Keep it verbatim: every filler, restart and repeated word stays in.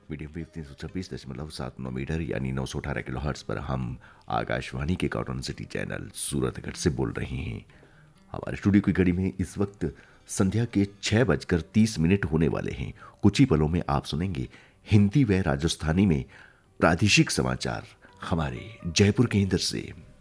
Medium wave तीन सौ छब्बीस दशमलव सात नौ मीटर यानी नौ सौ अठारह किलो हर्ट्स पर हम आकाशवाणी के कॉटन सिटी चैनल सूरतगढ़ से बोल रहे हैं। हमारे स्टूडियो की घड़ी में इस वक्त संध्या के छह बजकर तीस मिनट होने वाले हैं। कुछ ही पलों में आप सुनेंगे हिंदी व राजस्थानी में प्रादेशिक समाचार हमारे जयपुर केंद्र से।